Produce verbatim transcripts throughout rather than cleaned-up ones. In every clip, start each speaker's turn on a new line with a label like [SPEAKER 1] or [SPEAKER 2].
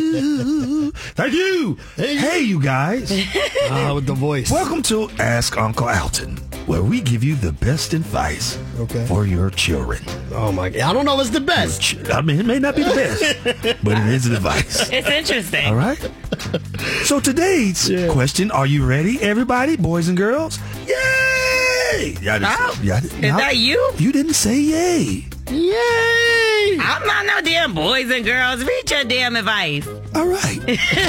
[SPEAKER 1] you. Thank you. Hey, hey you guys.
[SPEAKER 2] Uh, with the voice.
[SPEAKER 1] Welcome to Ask Uncle Alton, where we give you the best advice
[SPEAKER 2] okay.
[SPEAKER 1] for your children.
[SPEAKER 2] Oh, my God. I don't know if it's the best.
[SPEAKER 1] Ch- I mean, it may not be the best, but it is advice.
[SPEAKER 3] It's interesting.
[SPEAKER 1] All right? So today's yeah. question, are you ready, everybody, boys and girls? Yay! Y'all just,
[SPEAKER 3] oh,
[SPEAKER 1] y'all,
[SPEAKER 3] is
[SPEAKER 1] y'all,
[SPEAKER 3] that you?
[SPEAKER 1] You didn't say yay.
[SPEAKER 2] Yay!
[SPEAKER 3] I'm not no damn boys and girls. Read your damn advice.
[SPEAKER 1] All right.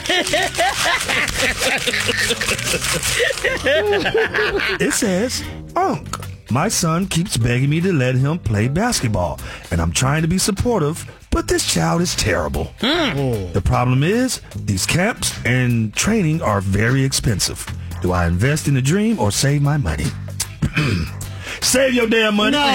[SPEAKER 1] It says, Unc, my son keeps begging me to let him play basketball, and I'm trying to be supportive, but this child is terrible. Mm. The problem is, these camps and training are very expensive. Do I invest in the dream or save my money? Save your damn money.
[SPEAKER 2] No.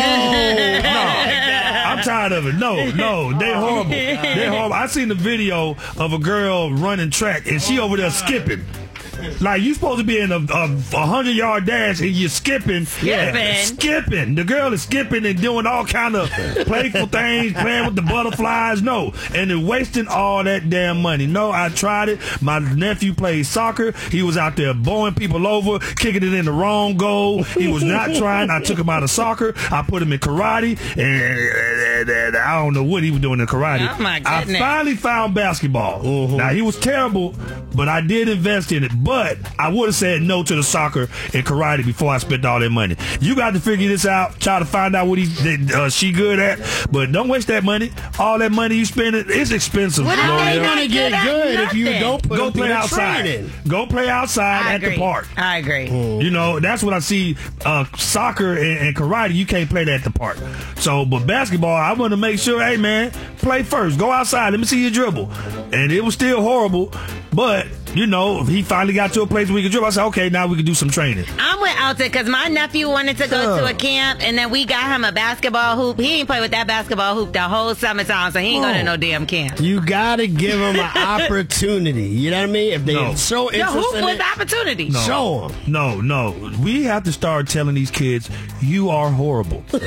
[SPEAKER 1] no. I'm tired of it. No, no. They horrible. They horrible. I seen the video of a girl running track, and she over there skipping. Like, you supposed to be in a, a, a hundred-yard dash, and you're skipping.
[SPEAKER 3] Skipping.
[SPEAKER 1] Yeah, skipping. The girl is skipping and doing all kind of playful things, playing with the butterflies. No. And then wasting all that damn money. No, I tried it. My nephew played soccer. He was out there bowling people over, kicking it in the wrong goal. He was not trying. I took him out of soccer. I put him in karate. And, and, and I don't know what he was doing in karate.
[SPEAKER 3] Oh, my goodness.
[SPEAKER 1] I finally found basketball. Mm-hmm. Now, he was terrible, but I did invest in it. But I would have said no to the soccer and karate before I spent all that money. You got to figure this out. Try to find out what he, uh, she good at. But don't waste that money. All that money you spend, it's expensive.
[SPEAKER 3] What are they
[SPEAKER 2] going to get good if you don't put
[SPEAKER 1] Go play outside.
[SPEAKER 2] Training.
[SPEAKER 1] Go play outside
[SPEAKER 3] I
[SPEAKER 1] at
[SPEAKER 3] agree.
[SPEAKER 1] the park.
[SPEAKER 3] I agree.
[SPEAKER 1] Mm. You know, that's what I see. Uh, soccer and, and karate, you can't play that at the park. So, but basketball, I want to make sure, hey, man, play first. Go outside. Let me see you dribble. And it was still horrible, but you know, he finally got to a place where we could dribble. I said, okay, now we can do some training.
[SPEAKER 3] I'm with Alton because my nephew wanted to go
[SPEAKER 1] uh.
[SPEAKER 3] to a camp, and then we got him a basketball hoop. He ain't play with that basketball hoop the whole summertime, so he ain't oh. going to no damn camp.
[SPEAKER 2] You got to give him an opportunity. You know what I mean? If they're
[SPEAKER 1] no.
[SPEAKER 2] so
[SPEAKER 3] The
[SPEAKER 2] interested
[SPEAKER 3] hoop
[SPEAKER 2] in
[SPEAKER 3] was
[SPEAKER 2] it,
[SPEAKER 3] the opportunity.
[SPEAKER 1] No.
[SPEAKER 2] Show them.
[SPEAKER 1] No, no. We have to start telling these kids, you are horrible.
[SPEAKER 3] Well,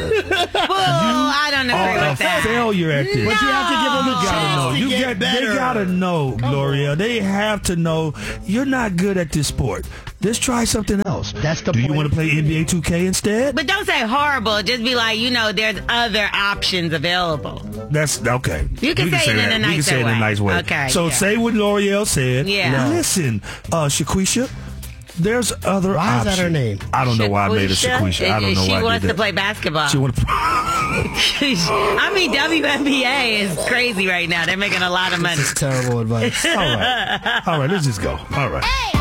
[SPEAKER 3] I don't agree
[SPEAKER 1] are
[SPEAKER 3] with
[SPEAKER 1] a
[SPEAKER 3] that.
[SPEAKER 1] failure at this.
[SPEAKER 2] But you have to give them a chance
[SPEAKER 1] know.
[SPEAKER 2] to
[SPEAKER 1] You
[SPEAKER 2] get
[SPEAKER 1] get,
[SPEAKER 2] better.
[SPEAKER 1] They gotta know, Gloria. They have to know you're not good at this sport. Let's try something else.
[SPEAKER 2] That's the
[SPEAKER 1] Do
[SPEAKER 2] point.
[SPEAKER 1] you want to play N B A two K instead?
[SPEAKER 3] But don't say horrible. Just be like, you know, there's other options available.
[SPEAKER 1] That's okay.
[SPEAKER 3] You can
[SPEAKER 1] we
[SPEAKER 3] say,
[SPEAKER 1] can
[SPEAKER 3] it in
[SPEAKER 1] that.
[SPEAKER 3] a nicer way.
[SPEAKER 1] We can say it in a nice way.
[SPEAKER 3] Okay.
[SPEAKER 1] So
[SPEAKER 3] yeah.
[SPEAKER 1] say what L'Oreal said.
[SPEAKER 3] Yeah.
[SPEAKER 1] Now listen, uh, Shaquisha, there's other
[SPEAKER 2] Why
[SPEAKER 1] options.
[SPEAKER 2] is that her name?
[SPEAKER 1] I don't know why I made it Shaquisha. I don't know
[SPEAKER 3] she
[SPEAKER 1] why I
[SPEAKER 3] wants
[SPEAKER 1] did
[SPEAKER 3] to
[SPEAKER 1] that.
[SPEAKER 3] play basketball.
[SPEAKER 1] She wants to
[SPEAKER 3] I mean, W N B A is crazy right now. They're making a lot of money.
[SPEAKER 2] This is terrible advice.
[SPEAKER 1] All right. All right, let's just go. All right.
[SPEAKER 3] Hey!